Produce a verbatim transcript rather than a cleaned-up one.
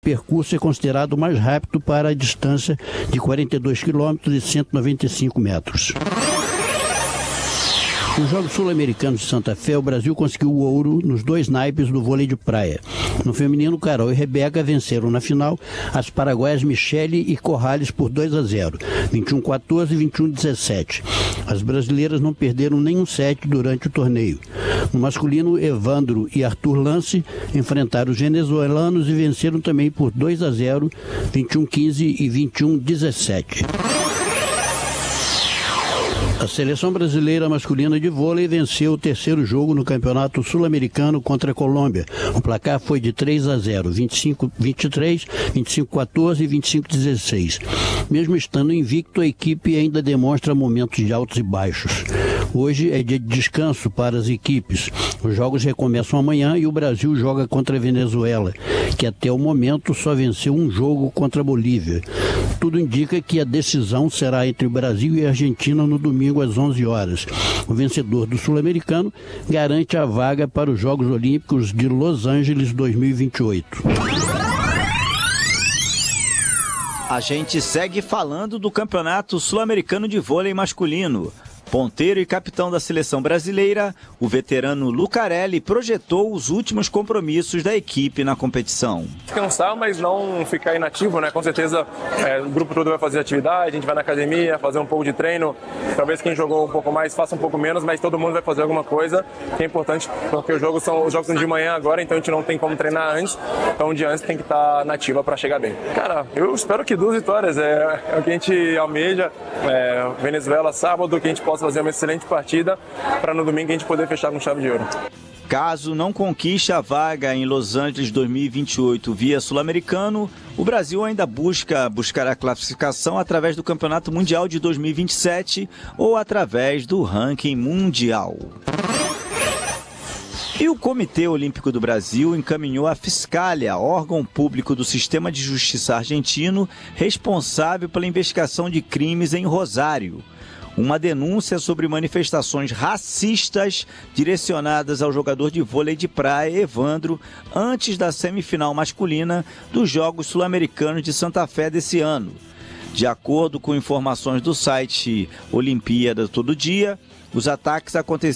percurso é considerado o mais rápido para a distância de quarenta e dois quilômetros e cento e noventa e cinco metros. Nos Jogos Sul-Americanos de Santa Fé, o Brasil conseguiu o ouro nos dois naipes do vôlei de praia. No feminino, Carol e Rebeca venceram na final as paraguaias Michele e Corrales por dois a zero, vinte e um a quatorze e vinte e um a dezessete. As brasileiras não perderam nenhum set durante o torneio. No masculino, Evandro e Arthur Lance enfrentaram os venezuelanos e venceram também por dois a zero, vinte e um a quinze e vinte e um a dezessete. A seleção brasileira masculina de vôlei venceu o terceiro jogo no Campeonato Sul-Americano contra a Colômbia. O placar foi de três a zero, vinte e cinco a vinte e três, vinte e cinco a quatorze e vinte e cinco a dezesseis. Mesmo estando invicto, a equipe ainda demonstra momentos de altos e baixos. Hoje é dia de descanso para as equipes. Os jogos recomeçam amanhã e o Brasil joga contra a Venezuela, que até o momento só venceu um jogo contra a Bolívia. Tudo indica que a decisão será entre o Brasil e a Argentina no domingo às onze horas. O vencedor do Sul-Americano garante a vaga para os Jogos Olímpicos de Los Angeles dois mil e vinte e oito. A gente segue falando do Campeonato Sul-Americano de Vôlei Masculino. Ponteiro e capitão da seleção brasileira, o veterano Lucarelli projetou os últimos compromissos da equipe na competição. Descansar, mas não ficar inativo, né? Com certeza é, o grupo todo vai fazer atividade, a gente vai na academia, fazer um pouco de treino. Talvez quem jogou um pouco mais faça um pouco menos, mas todo mundo vai fazer alguma coisa, que é importante, porque os jogos são, os jogos são de manhã agora, então a gente não tem como treinar antes, então um dia antes tem que estar nativa para chegar bem. Cara, eu espero que duas vitórias, é, é o que a gente almeja, é, Venezuela sábado, que a gente possa fazer uma excelente partida para no domingo a gente poder fechar com chave de ouro. Caso não conquiste a vaga em Los Angeles dois mil e vinte e oito via Sul-Americano, o Brasil ainda busca buscar a classificação através do Campeonato Mundial de dois mil e vinte e sete ou através do ranking mundial. E o Comitê Olímpico do Brasil encaminhou a Fiscália, órgão público do Sistema de Justiça argentino, responsável pela investigação de crimes em Rosário, uma denúncia sobre manifestações racistas direcionadas ao jogador de vôlei de praia Evandro antes da semifinal masculina dos Jogos Sul-Americanos de Santa Fé desse ano. De acordo com informações do site Olimpíada Todo Dia, os ataques aconteceram